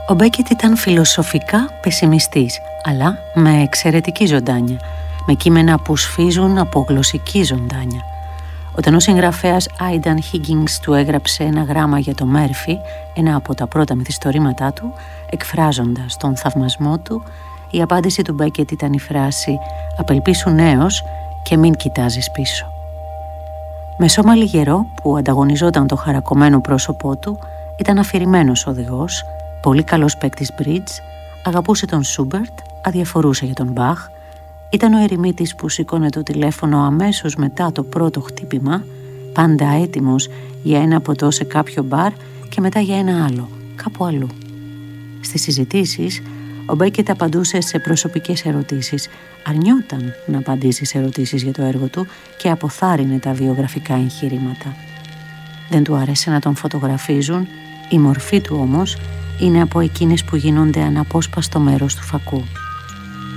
Ο Μπέκετ ήταν φιλοσοφικά πεσημιστής, αλλά με εξαιρετική ζωντάνια, με κείμενα που σφίζουν από γλωσσική ζωντάνια. Όταν ο συγγραφέας Άινταν Χίγκινγκς του έγραψε ένα γράμμα για το Μέρφυ, ένα από τα πρώτα μυθιστορήματά του, εκφράζοντας τον θαυμασμό του, η απάντηση του Μπέκετ ήταν η φράση «Απελπίσου νέος και μην κοιτάζεις πίσω». Με σώμα λιγερό που ανταγωνιζόταν το χαρακωμένο πρόσωπό του, ήταν αφηρημένος οδηγός, πολύ καλός παίκτης μπριτζ, αγαπούσε τον Σούμπερτ, αδιαφορούσε για τον Μπαχ, ήταν ο ερημίτης που σήκωνε το τηλέφωνο αμέσως μετά το πρώτο χτύπημα, πάντα έτοιμος για ένα ποτό σε κάποιο μπαρ και μετά για ένα άλλο, κάπου αλλού. Στις συζητήσεις, ο Μπέκετ απαντούσε σε προσωπικές ερωτήσεις, αρνιόταν να απαντήσει σε ερωτήσεις για το έργο του και αποθάρρυνε τα βιογραφικά εγχειρήματα. Δεν του άρεσε να τον φωτογραφίζουν, η μορφή του όμως είναι από εκείνες που γίνονται αναπόσπαστο μέρος του φακού.